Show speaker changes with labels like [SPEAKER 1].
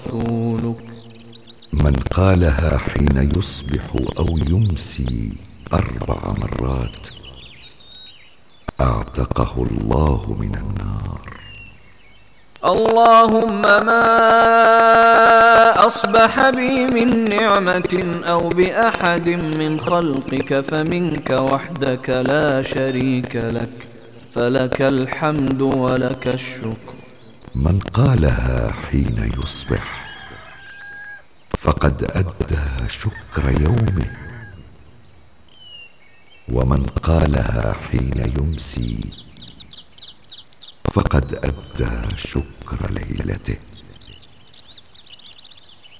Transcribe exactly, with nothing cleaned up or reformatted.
[SPEAKER 1] ورسولك.
[SPEAKER 2] من قالها حين يصبح أو يمسي أربع مرات أعتقه الله من النار.
[SPEAKER 1] اللهم ما أصبح بي من نعمة أو بأحد من خلقك فمنك وحدك لا شريك لك، فلك الحمد ولك الشكر.
[SPEAKER 2] من قالها حين يصبح فقد أدى شكر يومه، ومن قالها حين يمسي فقد أدى شكر ليلته.